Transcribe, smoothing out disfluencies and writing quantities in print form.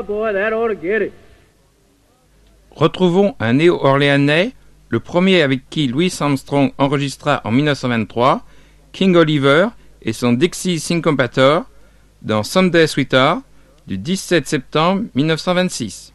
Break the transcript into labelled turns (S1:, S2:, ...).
S1: boy, that ought to get it.
S2: Retrouvons un néo-orléanais, le premier avec qui Louis Armstrong enregistra en 1923, King Oliver et son Dixie Syncopator dans Someday Sweetheart du 17 septembre 1926.